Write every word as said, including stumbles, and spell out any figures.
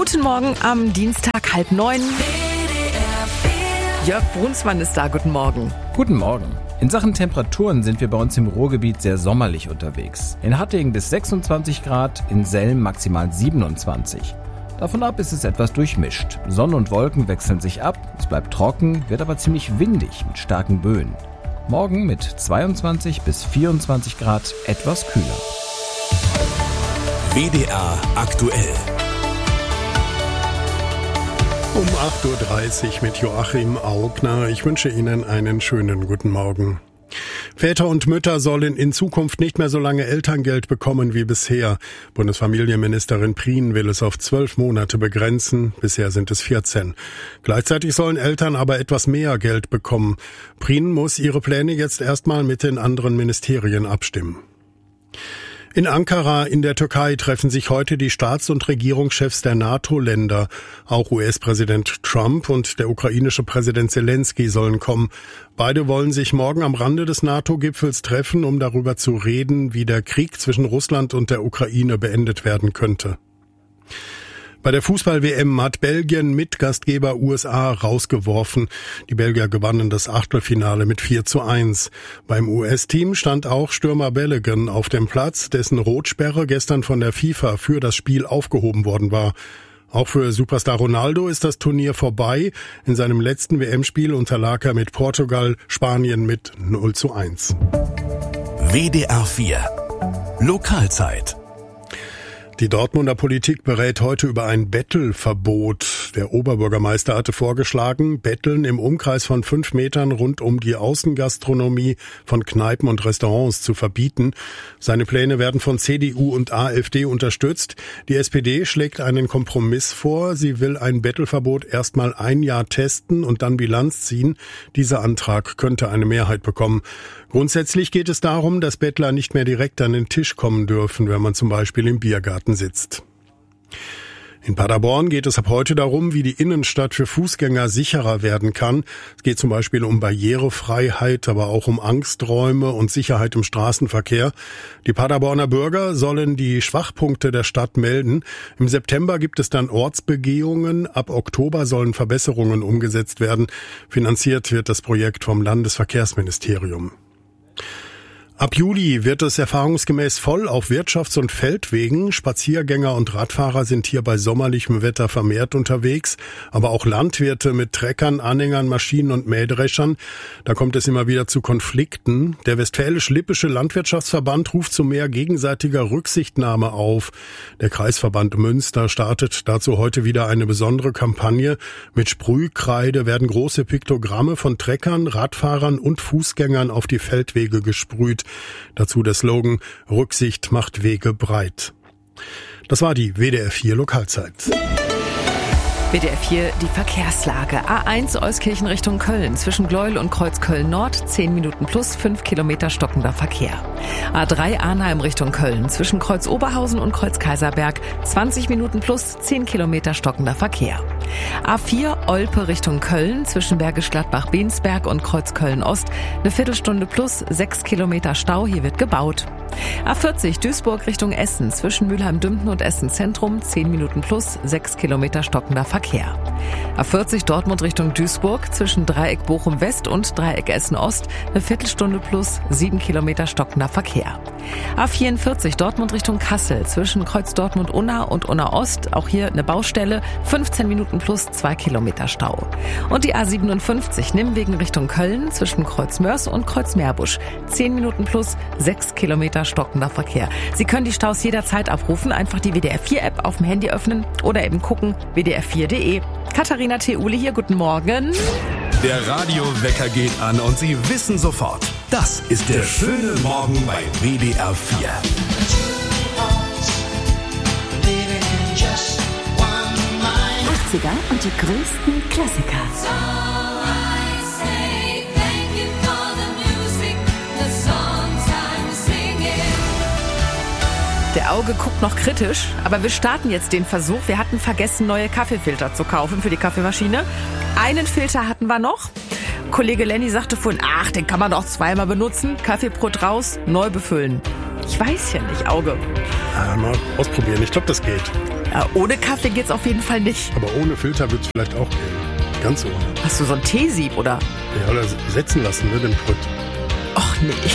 Guten Morgen am Dienstag, halb neun. Jörg Brunsmann ist da, guten Morgen. Guten Morgen. In Sachen Temperaturen sind wir bei uns im Ruhrgebiet sehr sommerlich unterwegs. In Hattingen bis sechsundzwanzig Grad, in Selm maximal siebenundzwanzig. Davon ab ist es etwas durchmischt. Sonne und Wolken wechseln sich ab, es bleibt trocken, wird aber ziemlich windig mit starken Böen. Morgen mit zweiundzwanzig bis vierundzwanzig Grad etwas kühler. W D R aktuell. Um acht Uhr dreißig mit Joachim Augner. Ich wünsche Ihnen einen schönen guten Morgen. Väter und Mütter sollen in Zukunft nicht mehr so lange Elterngeld bekommen wie bisher. Bundesfamilienministerin Prien will es auf zwölf Monate begrenzen. Bisher sind es vierzehn. Gleichzeitig sollen Eltern aber etwas mehr Geld bekommen. Prien muss ihre Pläne jetzt erstmal mit den anderen Ministerien abstimmen. In Ankara in der Türkei treffen sich heute die Staats- und Regierungschefs der NATO-Länder. Auch U S-Präsident Trump und der ukrainische Präsident Zelensky sollen kommen. Beide wollen sich morgen am Rande des NATO-Gipfels treffen, um darüber zu reden, wie der Krieg zwischen Russland und der Ukraine beendet werden könnte. Bei der Fußball-W M hat Belgien Mitgastgeber U S A rausgeworfen. Die Belgier gewannen das Achtelfinale mit vier zu eins. Beim U S-Team stand auch Stürmer Balogun auf dem Platz, dessen Rotsperre gestern von der FIFA für das Spiel aufgehoben worden war. Auch für Superstar Ronaldo ist das Turnier vorbei. In seinem letzten W M-Spiel unterlag er mit Portugal Spanien mit null zu eins. W D R vier Lokalzeit. Die Dortmunder Politik berät heute über ein Bettelverbot. Der Oberbürgermeister hatte vorgeschlagen, Betteln im Umkreis von fünf Metern rund um die Außengastronomie von Kneipen und Restaurants zu verbieten. Seine Pläne werden von C D U und A f D unterstützt. Die S P D schlägt einen Kompromiss vor. Sie will ein Bettelverbot erstmal ein Jahr testen und dann Bilanz ziehen. Dieser Antrag könnte eine Mehrheit bekommen. Grundsätzlich geht es darum, dass Bettler nicht mehr direkt an den Tisch kommen dürfen, wenn man zum Beispiel im Biergarten sitzt. In Paderborn geht es ab heute darum, wie die Innenstadt für Fußgänger sicherer werden kann. Es geht zum Beispiel um Barrierefreiheit, aber auch um Angsträume und Sicherheit im Straßenverkehr. Die Paderborner Bürger sollen die Schwachpunkte der Stadt melden. Im September gibt es dann Ortsbegehungen. Ab Oktober sollen Verbesserungen umgesetzt werden. Finanziert wird das Projekt vom Landesverkehrsministerium. Ab Juli wird es erfahrungsgemäß voll auf Wirtschafts- und Feldwegen. Spaziergänger und Radfahrer sind hier bei sommerlichem Wetter vermehrt unterwegs. Aber auch Landwirte mit Treckern, Anhängern, Maschinen und Mähdreschern. Da kommt es immer wieder zu Konflikten. Der Westfälisch-Lippische Landwirtschaftsverband ruft zu mehr gegenseitiger Rücksichtnahme auf. Der Kreisverband Münster startet dazu heute wieder eine besondere Kampagne. Mit Sprühkreide werden große Piktogramme von Treckern, Radfahrern und Fußgängern auf die Feldwege gesprüht. Dazu der Slogan Rücksicht macht Wege breit. Das war die W D R vier Lokalzeit. W D R vier, die Verkehrslage. A eins Euskirchen Richtung Köln. Zwischen Gleuel und Kreuzköln-Nord. zehn Minuten plus fünf Kilometer stockender Verkehr. A drei Arnheim Richtung Köln. Zwischen Kreuz Oberhausen und Kreuz Kaiserberg. zwanzig Minuten plus zehn Kilometer stockender Verkehr. A vier Olpe Richtung Köln. Zwischen Bergisch Gladbach-Bensberg und Kreuz Köln-Ost. Eine Viertelstunde plus sechs Kilometer Stau. Hier wird gebaut. A vierzig Duisburg Richtung Essen. Zwischen Mülheim-Dümpen und Essen Zentrum. zehn Minuten plus sechs Kilometer stockender Verkehr. Verkehr. A vierzig Dortmund Richtung Duisburg, zwischen Dreieck Bochum West und Dreieck Essen Ost, eine Viertelstunde plus sieben Kilometer stockender Verkehr. A vierundvierzig Dortmund Richtung Kassel, zwischen Kreuz Dortmund Unna und Unna Ost, auch hier eine Baustelle, fünfzehn Minuten plus zwei Kilometer Stau. Und die A siebenundfünfzig Nimwegen Richtung Köln, zwischen Kreuz Mörs und Kreuz Meerbusch, zehn Minuten plus sechs Kilometer stockender Verkehr. Sie können die Staus jederzeit abrufen, einfach die W D R vier App auf dem Handy öffnen oder eben gucken, w d r vier punkt d e. Katharina Theule hier, guten Morgen. Der Radiowecker geht an und Sie wissen sofort, das ist der schöne Morgen bei W D R vier. achtziger und die größten Klassiker. Der Auge guckt noch kritisch, aber wir starten jetzt den Versuch. Wir hatten vergessen, neue Kaffeefilter zu kaufen für die Kaffeemaschine. Einen Filter hatten wir noch. Kollege Lenny sagte vorhin, ach, den kann man doch zweimal benutzen. Kaffeebrot raus, neu befüllen. Ich weiß ja nicht, Auge. Ja, mal ausprobieren, ich glaube, das geht. Ja, ohne Kaffee geht's auf jeden Fall nicht. Aber ohne Filter wird's vielleicht auch gehen. Ganz ohne. Hast du so ein Teesieb, oder? Ja, oder setzen lassen, ne, den Prutt. Och nee.